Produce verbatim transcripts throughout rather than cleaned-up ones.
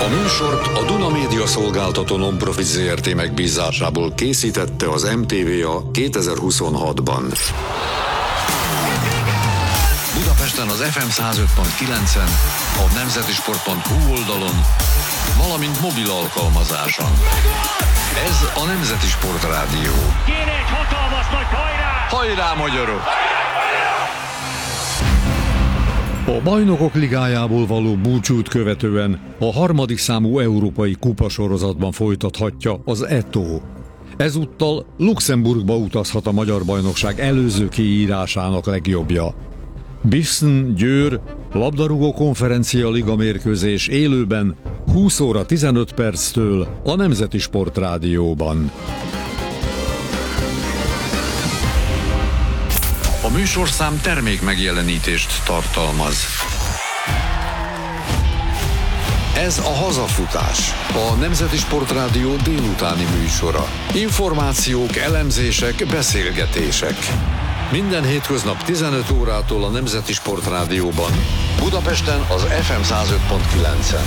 műsort a Duna Média Szolgáltató Non-Profit Zé Er Té megbízásából készítette az em té vé á kétezer-huszonhatban. Budapesten az ef em száz öt pont kilencen, a nemzetisport pont hú oldalon, valamint mobil alkalmazáson. Ez a Nemzeti Sport Rádió. Kéne egy hatalmas nagy hajrá! Hajrá, magyarok! A Bajnokok Ligájából való búcsút követően a harmadik számú európai kupasorozatban folytathatja az Eto'o. Ezúttal Luxemburgba utazhat a magyar bajnokság előző kiírásának legjobbja. Bissen Győr labdarúgó konferencia liga mérkőzés élőben húsz óra tizenöt perctől a Nemzeti Sport Rádióban. A műsorszám termék megjelenítést tartalmaz. Ez a Hazafutás, a Nemzeti Sport Rádió délutáni műsora. Információk, elemzések, beszélgetések. Minden hétköznap tizenöt órától a Nemzeti Sport Rádióban. Budapesten az ef em száz öt pont kilencen.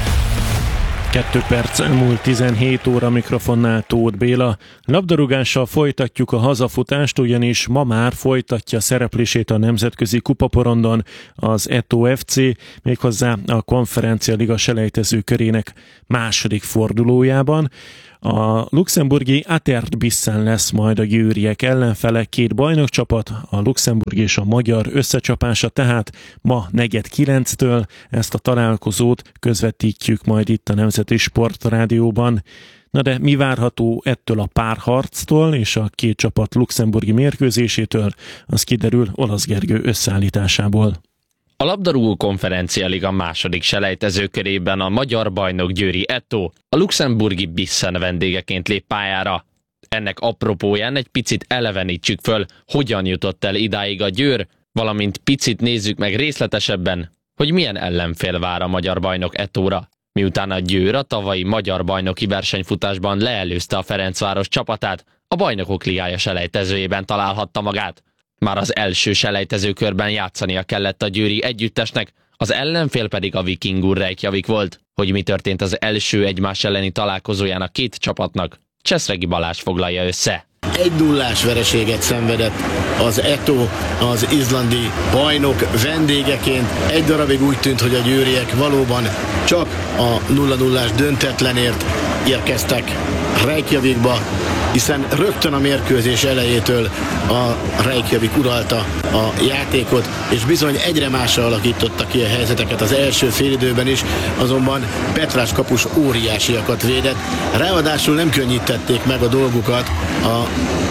Kettő perc múlt tizenhét óra, mikrofonnál Tóth Béla. Labdarúgással folytatjuk a hazafutást, ugyanis ma már folytatja szereplését a nemzetközi kupaporondon az Eto'o ef cé, méghozzá a konferencia liga selejtező körének második fordulójában. A luxemburgi Atert Bissen lesz majd a győriek ellenfele, két bajnokcsapat, a luxemburgi és a magyar összecsapása, tehát ma negyed kilenctől ezt a találkozót közvetítjük majd itt a Nemzeti Sport Rádióban. Na de mi várható ettől a párharctól és a két csapat luxemburgi mérkőzésétől, az kiderül Olasz Gergő összeállításából. A labdarúgó konferencia liga második selejtezőkörében a magyar bajnok győri Eto'o a luxemburgi Bissen vendégeként lép pályára. Ennek apropóján egy picit elevenítsük föl, hogyan jutott el idáig a Győr, valamint picit nézzük meg részletesebben, hogy milyen ellenfél vár a magyar bajnok Eto'óra. Miután a Győr a tavalyi magyar bajnoki versenyfutásban leelőzte a Ferencváros csapatát, a Bajnokok Ligája selejtezőjében találhatta magát. Már az első selejtezőkörben játszania kellett a győri együttesnek, az ellenfél pedig a Vikingur Reykjavik volt. Hogy mi történt az első egymás elleni találkozóján a két csapatnak, Cseszregi Balázs foglalja össze. Egy nullás vereséget szenvedett az Eto'o az izlandi bajnok vendégeként. Egy darabig úgy tűnt, hogy a győriek valóban csak a nulla nullás döntetlenért érkeztek Reykjavikba, hiszen rögtön a mérkőzés elejétől a Reykjavik uralta a játékot, és bizony egyre másra alakította ki a helyzeteket az első félidőben is, azonban Petrás kapus óriásiakat védett, ráadásul nem könnyítették meg a dolgukat a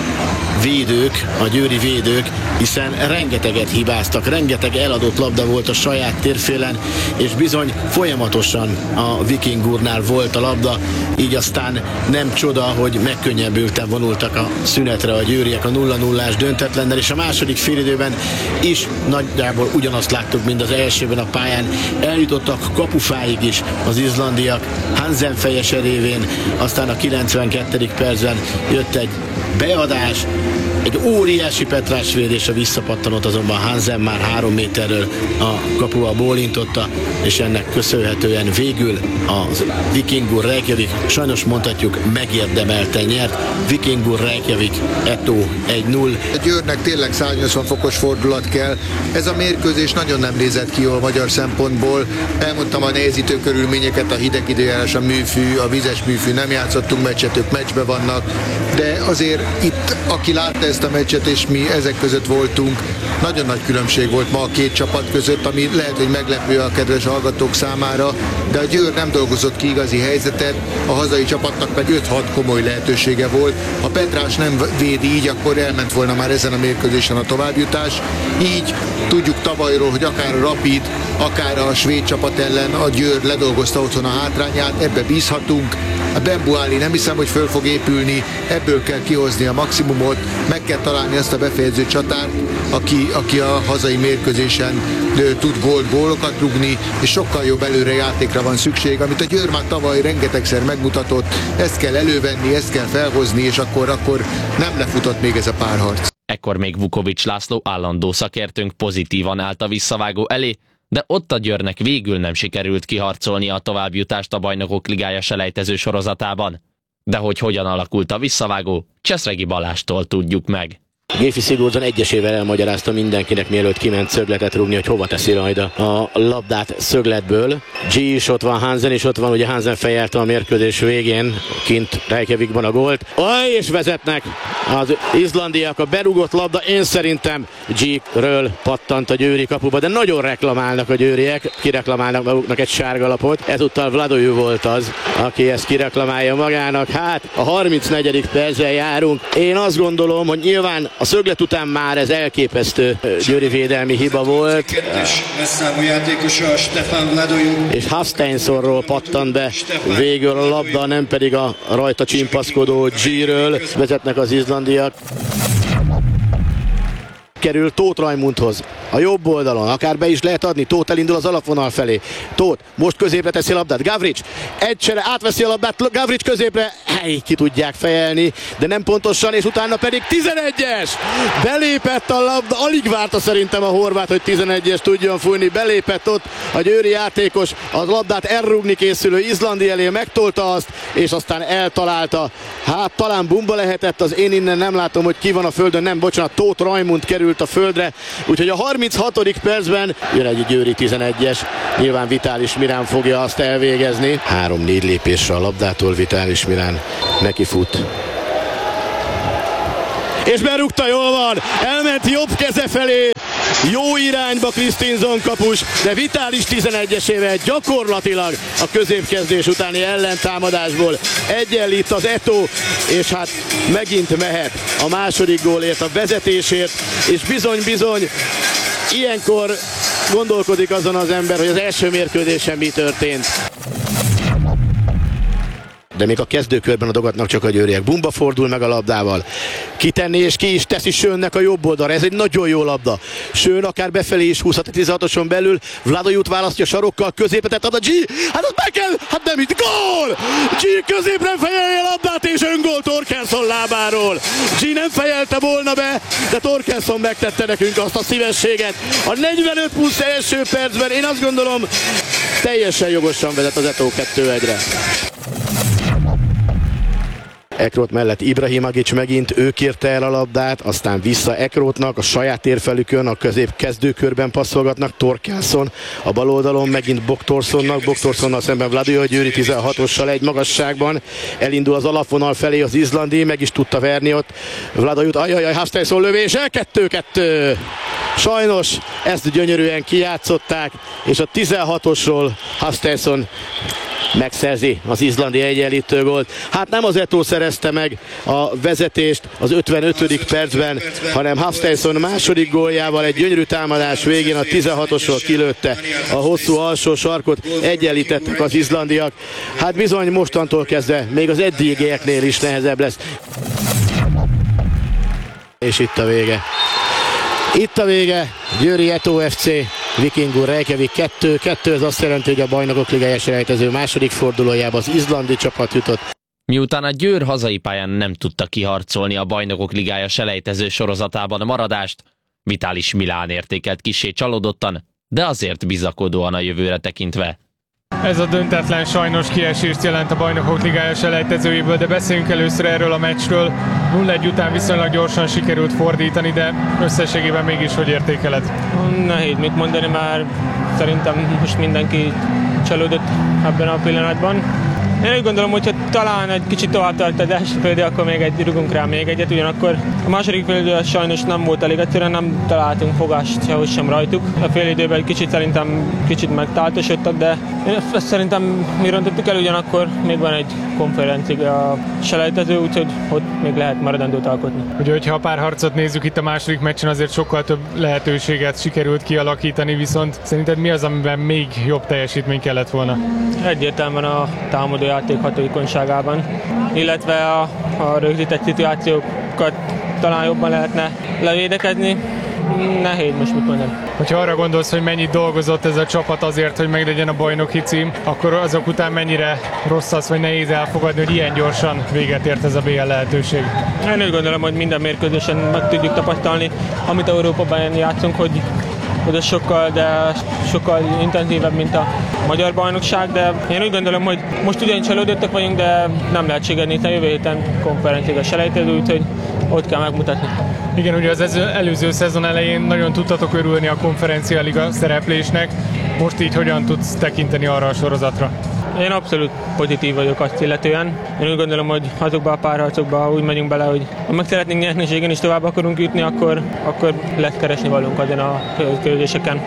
védők, a győri védők, hiszen rengeteget hibáztak, rengeteg eladott labda volt a saját térfélen, és bizony folyamatosan a Vikingurnál volt a labda, így aztán nem csoda, hogy megkönnyebbülten vonultak a szünetre a győriek a nulla nullás döntetlennel, és a második félidőben is nagyjából ugyanazt láttuk, mint az elsőben a pályán. Eljutottak kapufáig is az izlandiak Hansen fejese révén, aztán a kilencvenkettedik percben jött egy beadás, egy óriási Petrás védés, a visszapattanót azonban Hansen már három méterről a kapuval bólintotta, és ennek köszönhetően végül a Vikingur Reykjavik, sajnos mondhatjuk, megérdemelten nyert. Vikingur Reykjavik Eto'o egy null. A Győrnek tényleg száznyolcvan fokos fordulat kell. Ez a mérkőzés nagyon nem nézett ki jól magyar szempontból. Elmondtam a nehezítő körülményeket, a hideg időjárás, a műfű, a vizes műfű, nem játszottunk meccset, ők meccsbe vannak, de azért itt, aki látta ezt a meccset, és mi ezek között voltunk, nagyon nagy különbség volt ma a két csapat között, ami lehet, hogy meglepő a kedves hallgatók számára, de a Győr nem dolgozott ki igazi helyzetet, a hazai csapatnak meg öt-hat komoly lehetősége volt. Ha Petrás nem véd így, akkor elment volna már ezen a mérkőzésen a továbbjutás. Így tudjuk tavalyról, hogy akár a Rapid, akár a svéd csapat ellen a Győr ledolgozta otthon a hátrányát, ebbe bízhatunk. A Bembuáli nem hiszem, hogy föl fog épülni, ebből kell kihozni a maximumot, meg kell találni azt a befejező csatárt, aki, aki a hazai mérkőzésen tud gólt, gólokat rugni, és sokkal jobb előre játékra van szükség, amit a Győr már tavaly rengetegszer megmutatott, ezt kell elővenni, ezt kell felhozni, és akkor, akkor nem lefutott még ez a párharc. Ekkor még Vukovics László állandó szakértőnk pozitívan állt a visszavágó elé, de ott a Győrnek végül nem sikerült kiharcolni a továbbjutást a Bajnokok Ligája selejtező sorozatában. De hogy hogyan alakult a visszavágó, Cseszregi Balástól tudjuk meg. Géfi Sigurdsson egyesével elmagyarázta mindenkinek, mielőtt kiment szögletet rúgni, hogy hova teszi rajta a labdát szögletből. G is ott van, Hansen is ott van, ugye Hansen fejelte a mérkőzés végén kint Reykjavikban a gólt. Aj, és vezetnek az izlandiak, a berúgott labda, én szerintem G-ről pattant a győri kapuba, de nagyon reklamálnak a győriek, kireklamálnak maguknak egy sárga lapot. Ezúttal Vladojú volt az, aki ezt kireklamálja magának. Hát a harmincnegyedik percen járunk. Én azt gondolom, hogy nyilván a szöglet után már ez elképesztő győri védelmi hiba volt. És Hafsteinsonról pattant be végül a labda, nem pedig a rajta csimpaszkodó G-ről. Vezetnek az izlandiak. Kerül Tóth Rajmundhoz a jobb oldalon, akár be is lehet adni, Tóth elindul az alapvonal felé. Tóth most középre teszi a labdát, Gavrics egyszer átveszi a labdát, Gavrics középre, hely, ki tudják fejelni, de nem pontosan, és utána pedig tizenegyes! Belépett a labda, alig várta szerintem a horvát, hogy tizenegyes tudjon fújni, belépett ott a győri játékos, a labdát elrúgni készülő izlandi elé, megtolta azt, és aztán eltalálta. Hát talán bumba lehetett, az én innen nem látom, hogy ki van a földön, nem, bocsánat, Tóth Rajmund került a földre, úgyhogy a harminchatodik percben jön egy győri tizenegyes, nyilván Vitális Mirán fogja azt elvégezni. Három-négy lépésre a labdától Vitális Mirán neki fut. És berúgta, jól van, elment jobb keze felé, jó irányba Kristinsson kapus, de Vitális tizenegyesével gyakorlatilag a középkezdés utáni ellentámadásból egyenlít az Eto'o, és hát megint mehet a második gólért, a vezetésért, és bizony-bizony ilyenkor gondolkodik azon az ember, hogy az első mérkőzésen mi történt. De még a kezdőkörben adogatnak csak a győriek. Bumba fordul meg a labdával. Kitenni és ki is teszi Schönnek a jobb oldalra. Ez egy nagyon jó labda. Schön akár befelé is húzhat a tizenhatoson belül. Vladoyút választja sarokkal, középre tett ad a G. Hát az meg kell, hát nem itt. Gól! G középre fejelje a labdát és öngól Torkelsson lábáról. G nem fejelte volna be, de Torkelsson megtette nekünk azt a szívességet. A negyvenöt plusz első percben én azt gondolom teljesen jogosan vezet az Eto'o kettő egyre. Ekrot mellett Ibrahimovic megint, ő kérte el a labdát, aztán vissza Ekrotnak, a saját térfelükön, a közép kezdőkörben passzolgatnak, Torkelsson a bal oldalon, megint Boktorssonnak, Boktorssonnal szemben Vladojú, a győri tizenhatossal egy magasságban, elindul az alapvonal felé az izlandi, meg is tudta verni ott Vladoyút, ajajaj, Hafsteinsson lövése, kettő-kettő. Sajnos ezt gyönyörűen kijátszották, és a tizenhatosról Hafsteinsson megszerzi az izlandi egyenlítő gólt. Hát nem az Eto'o szerezte meg a vezetést az ötvenötödik percben, hanem Hafsteinsson második góljával egy gyönyörű támadás végén a tizenhatosról kilőtte a hosszú alsó sarkot, egyenlítettek az izlandiak. Hát bizony mostantól kezdve még az eddigieknél is nehezebb lesz. És itt a vége. Itt a vége, Győri Eto'o ef cé, Vikingur Reykjavik kettő kettő, ez azt jelenti, hogy a Bajnokok Ligája selejtező második fordulójába az izlandi csapat jutott. Miután a Győr hazai pályán nem tudta kiharcolni a Bajnokok Ligája selejtező sorozatában a maradást, Vitális Milán értékelt kissé csalódottan, de azért bizakodóan a jövőre tekintve. Ez a döntetlen sajnos kiesést jelent a Bajnokok Ligája selejtezőjéből, de beszéljünk először erről a meccsről. nulla egy után viszonylag gyorsan sikerült fordítani, de összességében mégis hogy értékeled? Nehéz mit mondani, már szerintem most mindenki csalódott ebben a pillanatban. Én úgy gondolom, hogyha talán egy kicsit tovább tart az első fél idő, akkor még egy rugunk rá még egyet, ugyanakkor a második fél idő sajnos nem volt elég, egyszerűen nem találtunk fogást sehogy sem rajtuk. A fél időben egy kicsit szerintem kicsit megtáltosodtak, de én ezt szerintem mi rontottuk el, ugyanakkor még van egy konferencia a selejtező, úgyhogy ott még lehet maradandót alkotni. Ugye, hogyha a párharcot nézzük itt a második meccsen, azért sokkal több lehetőséget sikerült kialakítani, viszont szerinted mi az, amiben még jobb teljesítmény kellett volna? Egyértelműen a támadó játék hatékonyságában, illetve a, a rögzített szituációkat talán jobban lehetne levédekezni. Nehéz most mit mondani. Hogyha arra gondolsz, hogy mennyit dolgozott ez a csapat azért, hogy meglegyen a bajnoki cím, akkor azok után mennyire rossz az, vagy nehéz elfogadni, hogy ilyen gyorsan véget ért ez a bé el lehetőség? Én úgy gondolom, hogy minden mérkőzésen meg tudjuk tapasztalni, amit Európában játszunk, hogy oda sokkal, de sokkal intenzívebb, mint a magyar bajnokság, de én úgy gondolom, hogy most ugyan csalódottak vagyunk, de nem lehet csigedni, a jövő héten konferenciáliga selejtező, úgyhogy ott kell megmutatni. Igen, ugye az előző szezon elején nagyon tudtatok örülni a konferenciáliga szereplésnek, most így hogyan tudsz tekinteni arra a sorozatra? Én abszolút pozitív vagyok azt illetően. Én úgy gondolom, hogy azokban a párharcokban úgy megyünk bele, hogy ha meg szeretnénk nyerni, és igen is tovább akarunk jutni, akkor, akkor lesz keresni valunk azon a kérdéseken.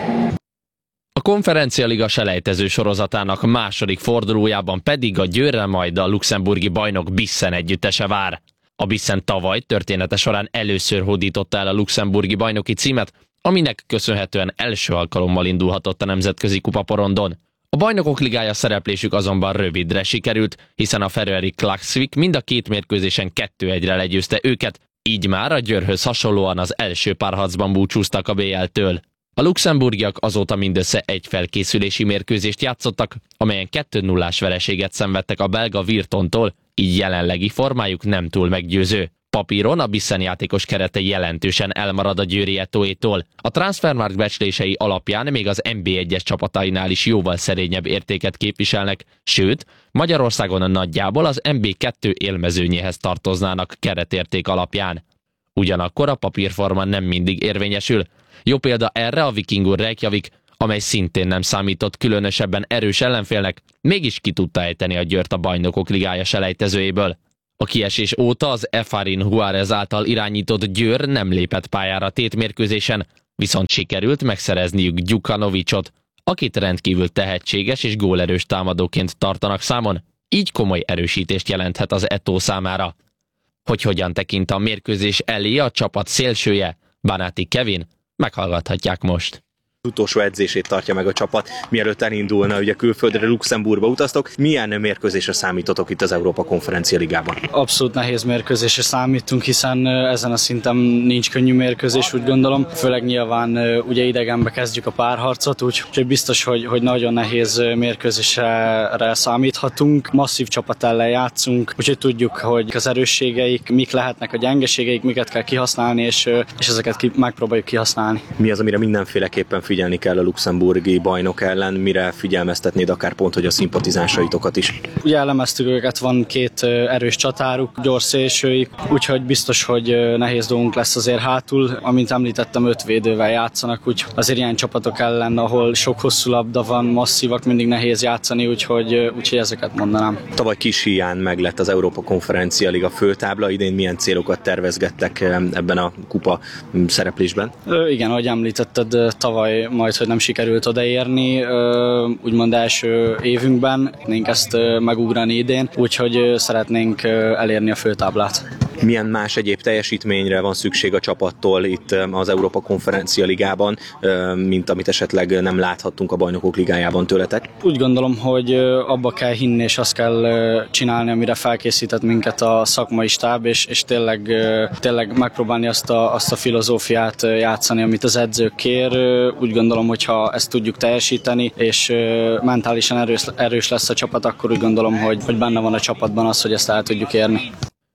A konferencialiga selejtező sorozatának második fordulójában pedig a Győrrel majd a luxemburgi bajnok Bissen együttese vár. A Bissen tavaly története során először hódította el a luxemburgi bajnoki címet, aminek köszönhetően első alkalommal indulhatott a nemzetközi kupaporondon. A Bajnokok Ligája szereplésük azonban rövidre sikerült, hiszen a Feröeri Klaksvik mind a két mérkőzésen kettő egyre legyőzte őket, így már a Győrhöz hasonlóan az első párharcban búcsúztak a bé el-től. A luxemburgiak azóta mindössze egy felkészülési mérkőzést játszottak, amelyen kettő nullás vereséget szenvedtek a belga Virtontól, így jelenlegi formájuk nem túl meggyőző. Papíron a Bissen játékos kerete jelentősen elmarad a győri Etoétól. A Transfermarkt becslései alapján még az en bé egyes csapatainál is jóval szerényebb értéket képviselnek, sőt, Magyarországon nagyjából az en bé kettő élmezőnyéhez tartoznának keretérték alapján. Ugyanakkor a papírforma nem mindig érvényesül. Jó példa erre a Vikingur Reykjavik, amely szintén nem számított különösebben erős ellenfélnek, mégis ki tudta ejteni a Győrt a Bajnokok Ligája selejtezőjéből. A kiesés óta az Efárin Juárez által irányított Győr nem lépett pályára tétmérkőzésen, viszont sikerült megszerezniük Gyukanovicsot, akit rendkívül tehetséges és gólerős támadóként tartanak számon, így komoly erősítést jelenthet az Etó számára. Hogy hogyan tekint a mérkőzés elé a csapat szélsője, Banáti Kevin, meghallgathatják most. Utolsó edzését tartja meg a csapat, mielőtt elindulna, ugye külföldre, Luxemburgba utaztok. Milyen mérkőzésre számítotok itt az Európa Konferencia Ligában? Abszolút nehéz mérkőzésre számítunk, hiszen ezen a szinten nincs könnyű mérkőzés, úgy gondolom. Főleg nyilván ugye idegenbe kezdjük a párharcot, úgyhogy biztos, hogy, hogy nagyon nehéz mérkőzésre számíthatunk. Masszív csapat ellen játszunk, úgyhogy tudjuk, hogy az erősségeik, mik lehetnek a gyengeségeik, miket kell kihasználni, és, és ezeket ki, megpróbáljuk kihasználni. Mi az, amire mindenféleképpen figyelni kell a luxemburgi bajnok ellen, mire figyelmeztetnéd akár pont, hogy a szimpatizánsaitokat is? Ugye elemeztük őket, van két erős csatáruk, gyors szélsőik, úgyhogy biztos, hogy nehéz dolgunk lesz azért hátul. Amint említettem, öt védővel játszanak, úgy azért ilyen csapatok ellen, ahol sok hosszú labda van, masszívak, mindig nehéz játszani, úgyhogy, úgyhogy ezeket mondanám. Tavaly kis híján meglett az Európa Konferencia Liga főtábla, idén milyen célokat tervezgettek ebben a kupa szereplésben? Ö, igen, ahogy említetted, tavaly majd, hogy nem sikerült odaérni, úgymond első évünkben, nénk ezt megugrani idén, úgyhogy szeretnénk elérni a főtáblát. Milyen más egyéb teljesítményre van szükség a csapattól itt az Európa Konferencia Ligában, mint amit esetleg nem láthattunk a Bajnokok Ligájában tőletek? Úgy gondolom, hogy abba kell hinni, és azt kell csinálni, amire felkészített minket a szakmai stáb, és, és tényleg, tényleg megpróbálni azt a, azt a filozófiát játszani, amit az edzők kér. Úgy gondolom, hogy ha ezt tudjuk teljesíteni, és mentálisan erős, erős lesz a csapat, akkor úgy gondolom, hogy, hogy benne van a csapatban az, hogy ezt el tudjuk érni.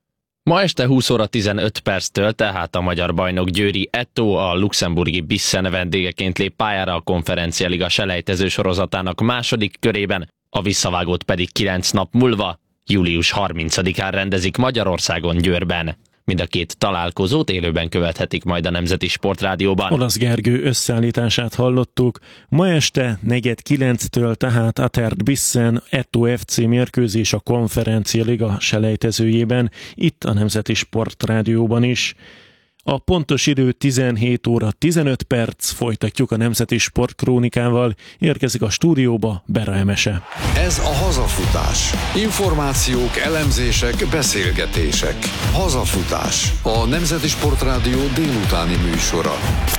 Ma este húsz óra tizenöt perctől tehát a magyar bajnok győri Etó a luxemburgi Bissen vendégeként lép pályára a Konferencialiga selejtező sorozatának második körében, a visszavágót pedig kilenc nap múlva, július harmincadikán rendezik Magyarországon, Győrben. Mind a két találkozót élőben követhetik majd a Nemzeti Sportrádióban. Olasz Gergő összeállítását hallottuk. Ma este negyed kilenctől tehát Atert Bissen Etó ef cé mérkőzés a Konferencialiga selejtezőjében, itt a Nemzeti Sportrádióban is. A pontos idő tizenhét óra tizenöt perc, folytatjuk a Nemzeti Sportkrónikával, érkezik a stúdióba Bera Emese. Ez a Hazafutás. Információk, elemzések, beszélgetések. Hazafutás. A Nemzeti Sportrádió délutáni műsora.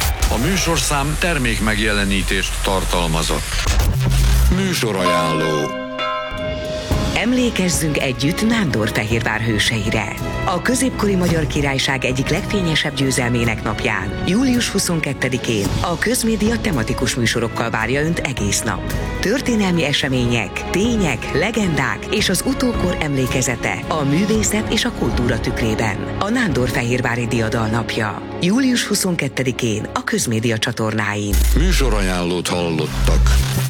A műsorszám termék megjelenítést tartalmazott. Műsorajánló. Emlékezzünk együtt Nándorfehérvár hőseire. A középkori Magyar Királyság egyik legfényesebb győzelmének napján, július huszonkettedikén a Közmédia tematikus műsorokkal várja Önt egész nap. Történelmi események, tények, legendák és az utókor emlékezete a művészet és a kultúra tükrében. A Nándorfehérvári Diadal napja. július huszonkettedikén a Közmédia csatornáin. Műsorajánlót hallottak.